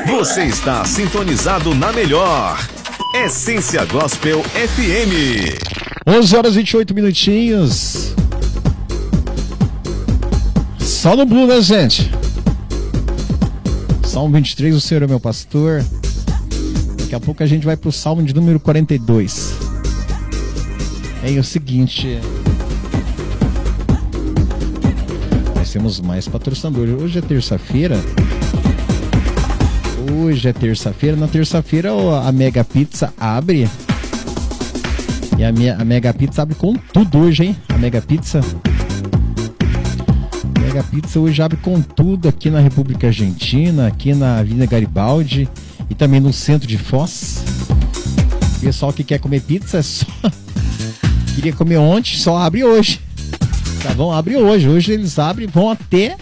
Você está sintonizado na melhor Essência Gospel FM. 11 horas e 28 minutinhos. Só no Blue, né, gente? Salmo 23, o Senhor é meu pastor. Daqui a pouco a gente vai pro Salmo de número 42. É o seguinte... Nós temos mais patrocinadores. Hoje é terça-feira. Na terça-feira a Mega Pizza abre. E a Mega Pizza abre com tudo hoje, hein? A Mega Pizza hoje abre com tudo aqui na República Argentina, aqui na Avenida Garibaldi e também no centro de Foz. O pessoal que quer comer pizza queria comer ontem, só abre hoje. Tá bom? Abre hoje. Hoje eles abrem, vão até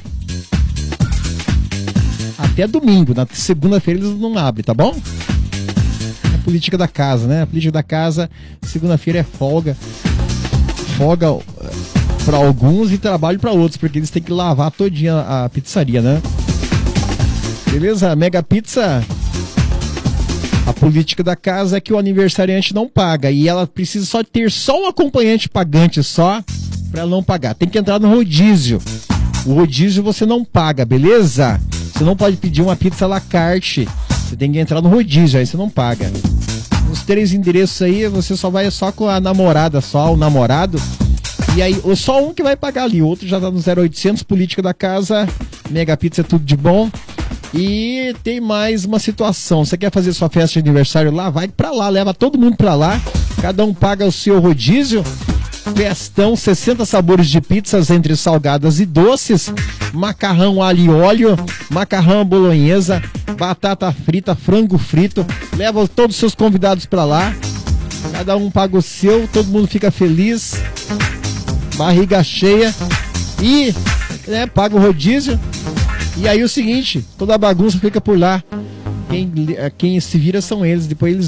domingo. Na segunda-feira eles não abrem, tá bom? É a política da casa, né? A política da casa, segunda-feira é folga. Folga para alguns e trabalho para outros, porque eles têm que lavar todinha a pizzaria, né? Beleza? A Mega Pizza, a política da casa é que o aniversariante não paga e ela precisa ter só um acompanhante pagante só para ela não pagar. Tem que entrar no rodízio. O rodízio você não paga, beleza? Você não pode pedir uma pizza à la carte. Você tem que entrar no rodízio, aí você não paga. Os 3 endereços aí, você só vai só com a namorada, só o namorado. E aí, só um que vai pagar ali, o outro já tá no 0800, política da casa, Mega Pizza é tudo de bom. E tem mais uma situação, você quer fazer sua festa de aniversário lá? Vai pra lá, leva todo mundo pra lá, cada um paga o seu rodízio. Festão, 60 sabores de pizzas entre salgadas e doces, macarrão alho e óleo, macarrão bolonhesa, batata frita, frango frito. Leva todos os seus convidados pra lá, cada um paga o seu, todo mundo fica feliz, barriga cheia e paga o rodízio. E aí o seguinte, toda a bagunça fica por lá. Quem se vira são eles, depois eles